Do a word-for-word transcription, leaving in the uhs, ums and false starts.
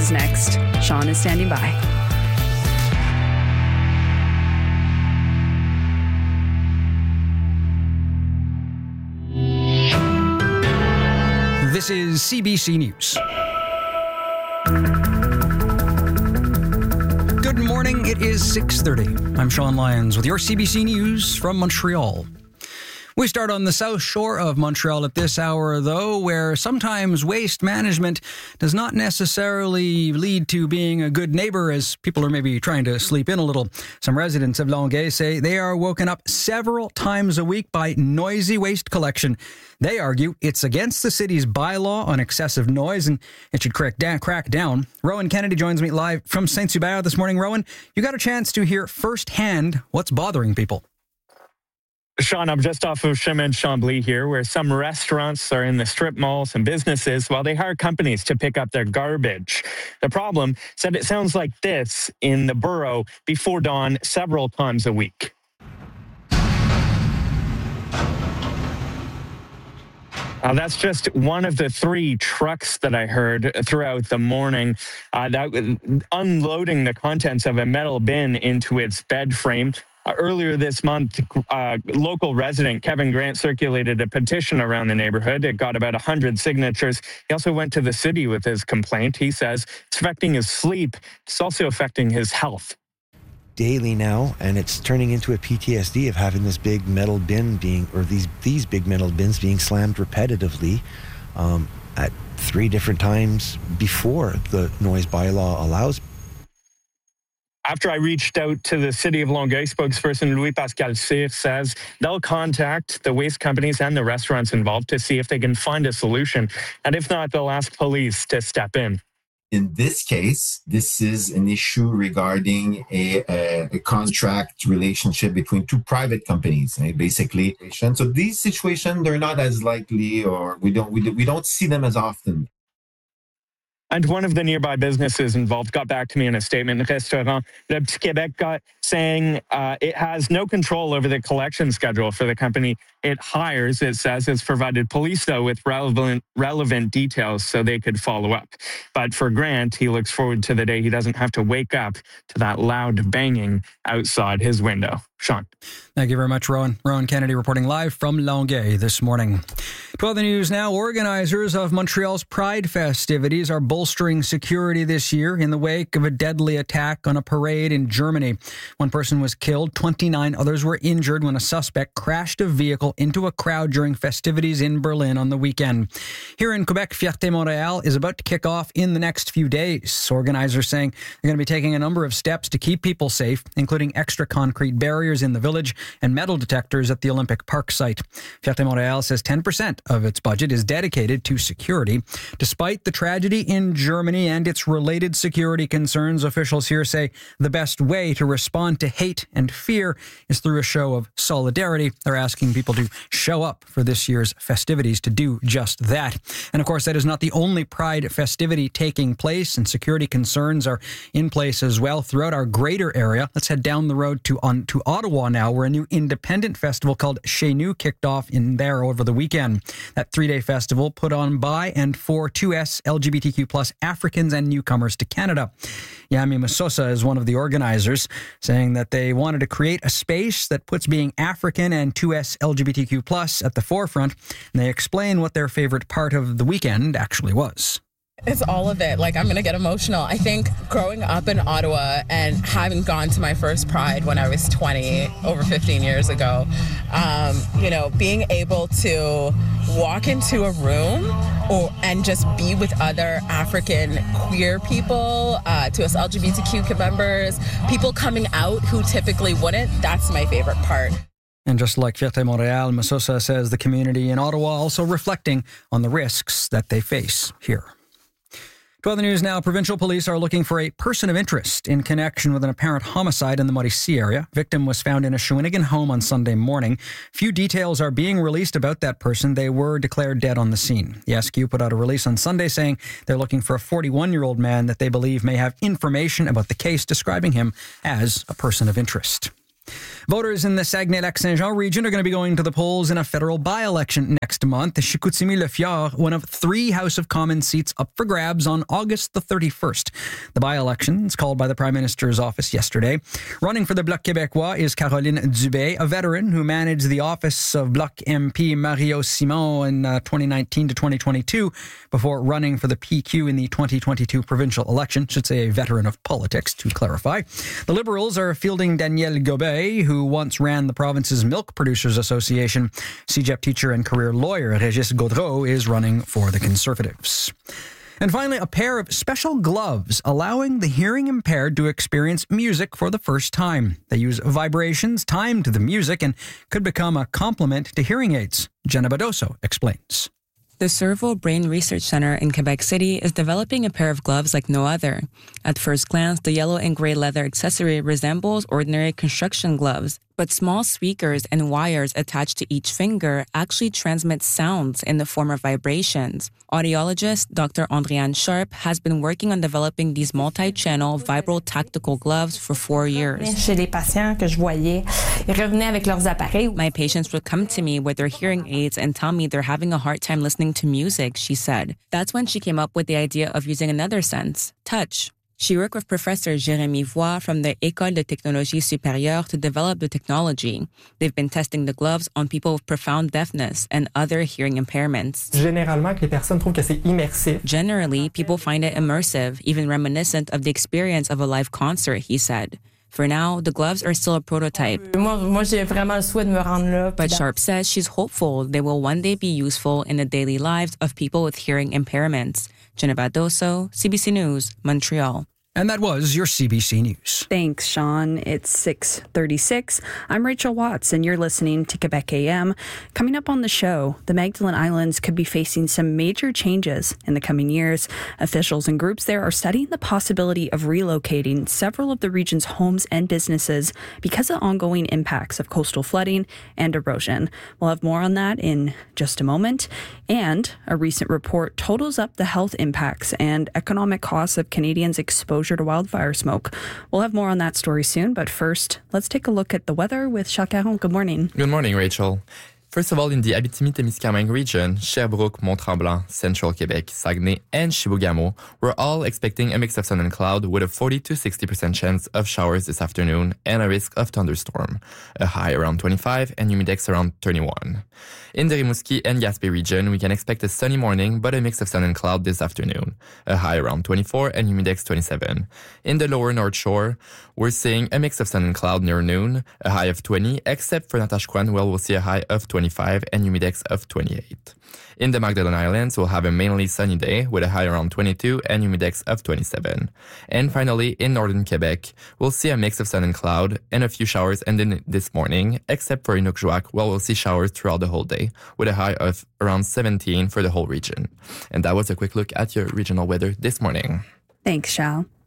is next. Sean is standing by. This is C B C News. Good morning. It is six thirty. I'm Sean Lyons with your C B C News from Montreal. We start on the south shore of Montreal at this hour, though, where sometimes waste management does not necessarily lead to being a good neighbor, as people are maybe trying to sleep in a little. Some residents of Longueuil say they are woken up several times a week by noisy waste collection. They argue it's against the city's bylaw on excessive noise and it should crack down. Crack down. Rowan Kennedy joins me live from Saint-Hubert this morning. Rowan, you got a chance to hear firsthand what's bothering people. Sean, I'm just off of Chemin Chambly here, where some restaurants are in the strip malls and businesses while they hire companies to pick up their garbage. The problem is that it sounds like this in the borough before dawn several times a week. Uh, that's just one of the three trucks that I heard throughout the morning, uh, that unloading the contents of a metal bin into its bed frame. Uh, earlier this month, uh, local resident Kevin Grant circulated a petition around the neighborhood. It got about one hundred signatures. He also went to the city with his complaint. He says it's affecting his sleep. It's also affecting his health. Daily now, and it's turning into a P T S D of having this big metal bin being, or these these big metal bins being slammed repetitively um, at three different times before the noise bylaw allows. After I reached out to the City of Longueuil, spokesperson Louis-Pascal Cyr says they'll contact the waste companies and the restaurants involved to see if they can find a solution. And if not, they'll ask police to step in. In this case, this is an issue regarding a, a, a contract relationship between two private companies, eh, basically. So these situations, they're not as likely, or we don't we, we don't see them as often. And one of the nearby businesses involved got back to me in a statement. Restaurant Le Petit Québec got saying uh, it has no control over the collection schedule for the company it hires. It says it's provided police, though, with relevant relevant details so they could follow up. But for Grant, he looks forward to the day he doesn't have to wake up to that loud banging outside his window. Sean. Thank you very much, Rowan. Rowan Kennedy reporting live from Longueuil this morning. twelve The News now. Organizers of Montreal's Pride festivities are bolstering security this year in the wake of a deadly attack on a parade in Germany. One person was killed, twenty-nine others were injured when a suspect crashed a vehicle into a crowd during festivities in Berlin on the weekend. Here in Quebec, Fierté Montréal is about to kick off in the next few days. Organizers saying they're going to be taking a number of steps to keep people safe, including extra concrete barriers in the village and metal detectors at the Olympic Park site. Fierté Montréal says ten percent of its budget is dedicated to security. Despite the tragedy in Germany and its related security concerns, officials here say the best way to respond to hate and fear is through a show of solidarity. They're asking people to show up for this year's festivities to do just that. And of course, that is not the only Pride festivity taking place, and security concerns are in place as well throughout our greater area. Let's head down the road to on to Ottawa now, where a new independent festival called Chez Nous kicked off in there over the weekend. That three-day festival put on by and for two S L G B T Q plus Africans and newcomers to Canada. Yami Masosa is one of the organizers, saying that they wanted to create a space that puts being African and two S L G B T Q plus at the forefront, and they explain what their favorite part of the weekend actually was. It's all of it. Like, I'm going to get emotional. I think growing up in Ottawa and having gone to my first Pride when I was twenty, over fifteen years ago, um, you know, being able to walk into a room or and just be with other African queer people, uh, to us L G B T Q members, people coming out who typically wouldn't, that's my favorite part. And just like Fierté Montréal, Masosa says the community in Ottawa also reflecting on the risks that they face here. twelve The News now. Provincial police are looking for a person of interest in connection with an apparent homicide in the Muddy Sea area. Victim was found in a Shawinigan home on Sunday morning. Few details are being released about that person. They were declared dead on the scene. The S Q put out a release on Sunday saying they're looking for a forty-one-year-old man that they believe may have information about the case, describing him as a person of interest. Voters in the Saguenay-Lac-Saint-Jean region are going to be going to the polls in a federal by-election next month. Chicoutimi-Le-Fjord, one of three House of Commons seats up for grabs on August the thirty-first. The by-election is called by the Prime Minister's office yesterday. Running for the Bloc Québécois is Caroline Dubé, a veteran who managed the office of Bloc M P Mario Simon in uh, twenty nineteen to twenty twenty-two before running for the P Q in the twenty twenty-two provincial election. Should say a veteran of politics, to clarify. The Liberals are fielding Danielle Gobet, who once ran the province's Milk Producers Association. C J E P teacher and career lawyer Régis Gaudreau is running for the Conservatives. And finally, a pair of special gloves allowing the hearing impaired to experience music for the first time. They use vibrations timed to the music and could become a complement to hearing aids. Jenna Badoso explains. The Cerveau Brain Research Center in Quebec City is developing a pair of gloves like no other. At first glance, the yellow and gray leather accessory resembles ordinary construction gloves, but small speakers and wires attached to each finger actually transmit sounds in the form of vibrations. Audiologist Doctor Andréane Sharp has been working on developing these multi-channel vibro-tactical gloves for four years. Chez les patients que je voyais, ils revenaient avec leurs appareils. My patients would come to me with their hearing aids and tell me they're having a hard time listening to music, she said. That's when she came up with the idea of using another sense, touch. She worked with Professor Jérémy Voix from the École de Technologie Supérieure to develop the technology. They've been testing the gloves on people with profound deafness and other hearing impairments. Généralement, les personnes trouvent que c'est immersif. Generally, people find it immersive, even reminiscent of the experience of a live concert, he said. For now, the gloves are still a prototype. Moi, moi, j'ai vraiment le souhait de me rendre là. But Sharp says she's hopeful they will one day be useful in the daily lives of people with hearing impairments. Jenna Badoso, C B C News, Montreal. And that was your C B C News. Thanks, Sean. It's six thirty-six. I'm Rachel Watts, and you're listening to Quebec A M. Coming up on the show, the Magdalen Islands could be facing some major changes in the coming years. Officials and groups there are studying the possibility of relocating several of the region's homes and businesses because of ongoing impacts of coastal flooding and erosion. We'll have more on that in just a moment. And a recent report totals up the health impacts and economic costs of Canadians' exposure to wildfire smoke. We'll have more on that story soon, but first, let's take a look at the weather with Charles Caron. Good morning. Good morning, Rachel. First of all, in the Abitibi-Témiscamingue region, Sherbrooke, Mont-Tremblant, Central Quebec, Saguenay, and Chibougamau, we're all expecting a mix of sun and cloud with a forty to sixty percent chance of showers this afternoon and a risk of thunderstorm, a high around twenty-five and humidex around thirty-one. In the Rimouski and Gaspé region, we can expect a sunny morning but a mix of sun and cloud this afternoon, a high around twenty-four and humidex twenty-seven. In the lower North Shore, we're seeing a mix of sun and cloud near noon, a high of twenty, except for Natashquan, where we'll see a high of twenty-five and humidex of twenty-eight. In the Magdalen Islands, we'll have a mainly sunny day with a high around twenty-two and humidex of twenty-seven. And finally, in northern Quebec, we'll see a mix of sun and cloud and a few showers ending this morning, except for Inukjuak, where we'll see showers throughout the whole day with a high of around seventeen for the whole region. And that was a quick look at your regional weather this morning. Thanks, Shal.